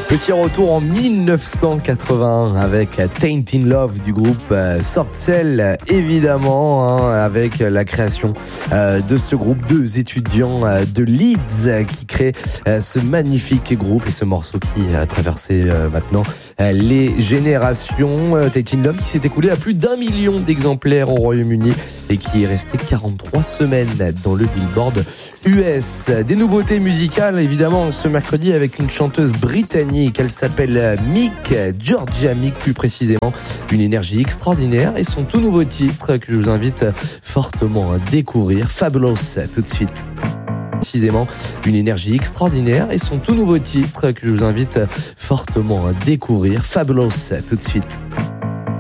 Petit retour en 1981 avec Taint in Love du groupe Sortcell, évidemment, avec la création de ce groupe, deux étudiants de Leeds qui créent ce magnifique groupe et ce morceau qui a traversé maintenant les générations. Taint in Love qui s'est écoulé à plus d'1 million d'exemplaires au Royaume-Uni et qui est resté 43 semaines dans le Billboard US. Des nouveautés musicales évidemment ce mercredi avec une chanteuse britannique. Elle s'appelle Mick, Georgia Mick plus précisément. Une énergie extraordinaire et son tout nouveau titre que je vous invite fortement à découvrir, Fabulous, tout de suite. Précisément, une énergie extraordinaire et son tout nouveau titre que je vous invite fortement à découvrir, Fabulous, tout de suite.